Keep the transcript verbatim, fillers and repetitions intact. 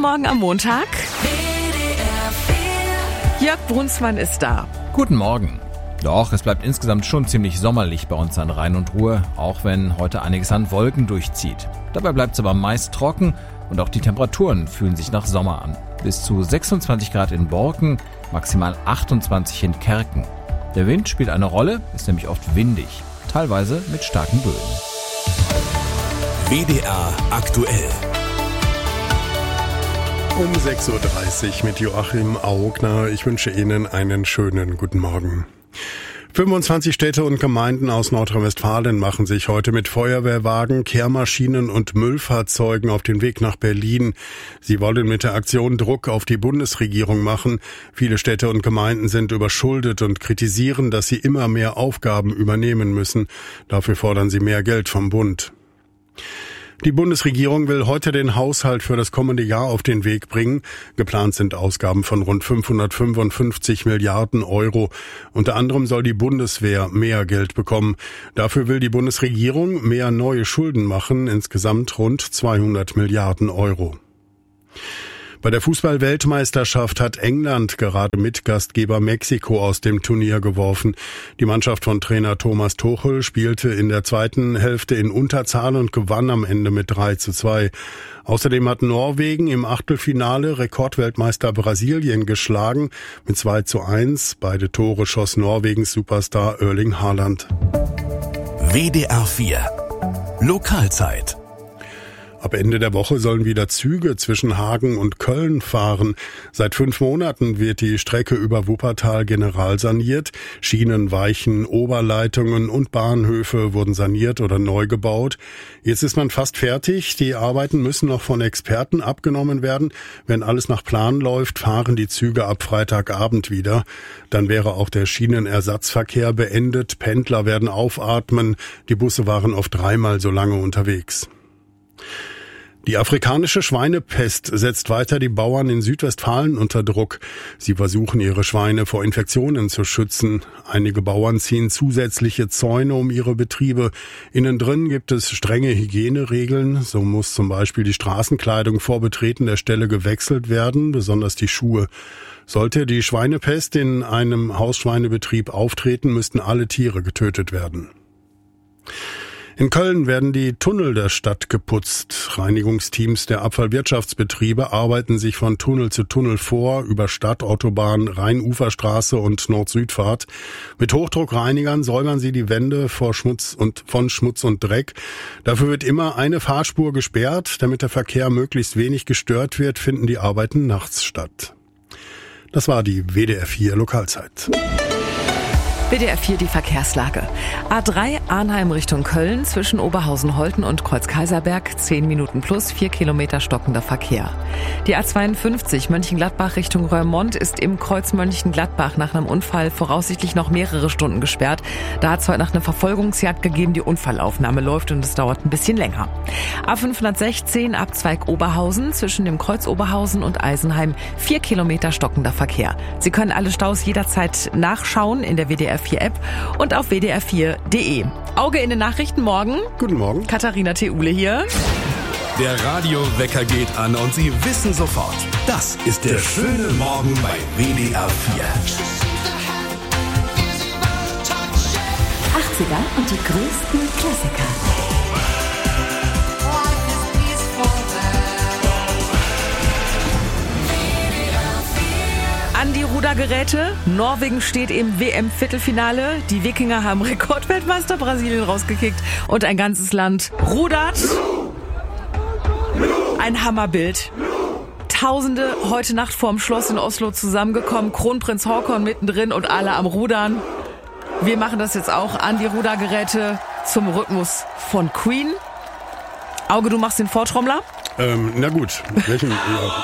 Morgen am Montag. Jörg Brunsmann ist da. Guten Morgen. Doch, es bleibt insgesamt schon ziemlich sommerlich bei uns an Rhein und Ruhr, auch wenn heute einiges an Wolken durchzieht. Dabei bleibt es aber meist trocken und auch die Temperaturen fühlen sich nach Sommer an. Bis zu sechsundzwanzig Grad in Borken, maximal achtundzwanzig in Kerken. Der Wind spielt eine Rolle, ist nämlich oft windig, teilweise mit starken Böen. W D R aktuell. Um sechs Uhr dreißig mit Joachim Augner. Ich wünsche Ihnen einen schönen guten Morgen. fünfundzwanzig Städte und Gemeinden aus Nordrhein-Westfalen machen sich heute mit Feuerwehrwagen, Kehrmaschinen und Müllfahrzeugen auf den Weg nach Berlin. Sie wollen mit der Aktion Druck auf die Bundesregierung machen. Viele Städte und Gemeinden sind überschuldet und kritisieren, dass sie immer mehr Aufgaben übernehmen müssen. Dafür fordern sie mehr Geld vom Bund. Die Bundesregierung will heute den Haushalt für das kommende Jahr auf den Weg bringen. Geplant sind Ausgaben von rund fünfhundertfünfundfünfzig Milliarden Euro. Unter anderem soll die Bundeswehr mehr Geld bekommen. Dafür will die Bundesregierung mehr neue Schulden machen, insgesamt rund zweihundert Milliarden Euro. Bei der Fußball-Weltmeisterschaft hat England gerade Mitgastgeber Mexiko aus dem Turnier geworfen. Die Mannschaft von Trainer Thomas Tuchel spielte in der zweiten Hälfte in Unterzahl und gewann am Ende mit drei zu zwei. Außerdem hat Norwegen im Achtelfinale Rekordweltmeister Brasilien geschlagen mit zwei zu eins. Beide Tore schoss Norwegens Superstar Erling Haaland. W D R vier Lokalzeit. Ab Ende der Woche sollen wieder Züge zwischen Hagen und Köln fahren. Seit fünf Monaten wird die Strecke über Wuppertal generalsaniert. Schienen, Weichen, Oberleitungen und Bahnhöfe wurden saniert oder neu gebaut. Jetzt ist man fast fertig. Die Arbeiten müssen noch von Experten abgenommen werden. Wenn alles nach Plan läuft, fahren die Züge ab Freitagabend wieder. Dann wäre auch der Schienenersatzverkehr beendet. Pendler werden aufatmen. Die Busse waren oft dreimal so lange unterwegs. Die afrikanische Schweinepest setzt weiter die Bauern in Südwestfalen unter Druck. Sie versuchen, ihre Schweine vor Infektionen zu schützen. Einige Bauern ziehen zusätzliche Zäune um ihre Betriebe. Innen drin gibt es strenge Hygieneregeln. So muss zum Beispiel die Straßenkleidung vor Betreten der Stelle gewechselt werden, besonders die Schuhe. Sollte die Schweinepest in einem Hausschweinebetrieb auftreten, müssten alle Tiere getötet werden. In Köln werden die Tunnel der Stadt geputzt. Reinigungsteams der Abfallwirtschaftsbetriebe arbeiten sich von Tunnel zu Tunnel vor, über Stadtautobahn, Rheinuferstraße und Nord-Süd-Fahrt. Mit Hochdruckreinigern säubern sie die Wände vor Schmutz und, von Schmutz und Dreck. Dafür wird immer eine Fahrspur gesperrt. Damit der Verkehr möglichst wenig gestört wird, finden die Arbeiten nachts statt. Das war die W D R vier Lokalzeit. W D R vier die Verkehrslage. A drei Arnheim Richtung Köln zwischen Oberhausen-Holten und Kreuz-Kaiserberg zehn Minuten plus, vier Kilometer stockender Verkehr. Die A zweiundfünfzig Mönchengladbach Richtung Roermond ist im Kreuz Mönchengladbach nach einem Unfall voraussichtlich noch mehrere Stunden gesperrt. Da hat es heute nach einer Verfolgungsjagd gegeben, die Unfallaufnahme läuft und es dauert ein bisschen länger. A fünfhundertsechzehn Abzweig Oberhausen zwischen dem Kreuz Oberhausen und Eisenheim vier Kilometer stockender Verkehr. Sie können alle Staus jederzeit nachschauen in der W D R vier App und auf w d r vier punkt d e. Auge in den Nachrichten morgen. Guten Morgen. Katharina Theule hier. Der Radiowecker geht an und Sie wissen sofort, das ist der schöne Morgen bei W D R vier. achtziger und die größten Klassiker. An die Rudergeräte. Norwegen steht im W M-Viertelfinale. Die Wikinger haben Rekordweltmeister Brasilien rausgekickt. Und ein ganzes Land rudert. Ein Hammerbild. Tausende heute Nacht vorm Schloss in Oslo zusammengekommen. Kronprinz Haakon mittendrin und alle am Rudern. Wir machen das jetzt auch an die Rudergeräte zum Rhythmus von Queen. Auge, du machst den Vortrommler? Ähm, na gut. Welchen? Ja.